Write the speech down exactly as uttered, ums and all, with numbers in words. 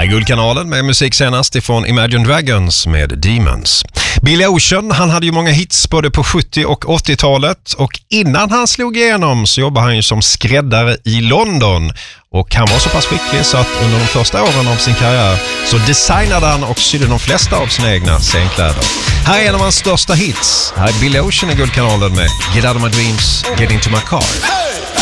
Här är Guldkanalen med musik senast ifrån Imagine Dragons med Demons. Billy Ocean, han hade ju många hits både på sjuttio- och åttiotalet, och innan han slog igenom så jobbade han ju som skräddare i London. Och han var så pass skicklig så att under de första åren av sin karriär så designade han och sydde de flesta av sina egna scenkläder. Här är en av hans största hits. Här är Billy Ocean i Guldkanalen med Get Out of My Dreams, Get Into My Car.